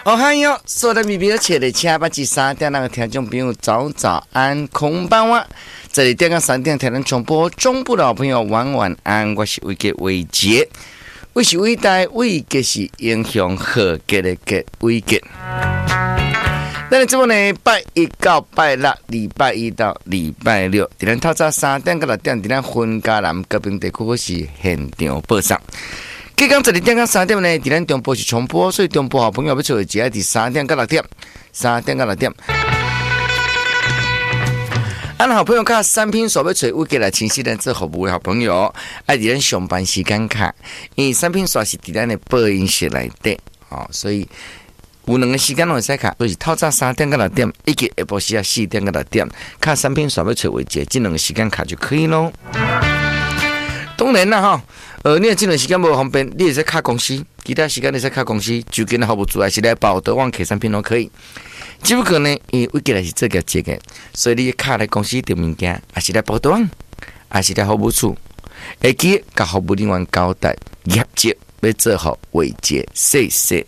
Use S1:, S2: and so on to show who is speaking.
S1: 好嗨哟！所有的米切的车把至3点那个听众朋友早安，空班哇！这里电港3点台湾重播，中部的好朋友晚安，我是伟杰伟杰，我是伟大伟杰是英雄和杰的杰伟杰。咱这呢，拜一到拜六，礼拜一到礼拜六，在咱透早3点到6点，在咱分家南高屏地区是现场播送。今天这里电港3点呢，在咱中部是重播，所以中部好朋友要做的只要在3点到6点，3点到6点。俺好朋友看产品所要找我给来清晰的做服务的好朋友，爱在咱上班时间看，因为产品所是在咱的播音室内底，所以有2个时间拢会使看，就是透早3点到6点，以及下晡时啊4点到6点，看产品所要找为节，这2个时间卡就可以咯。当然啦你这段时间无方便，你也在卡公司，其他时间你在卡公司，就跟服务组还是来报德旺客产品都可以。只不过呢，因为我过来是做个这个，所以你卡来公司订物件，还是来报德旺，还是来服务处，会记甲服务人员交代业绩要做好，维持细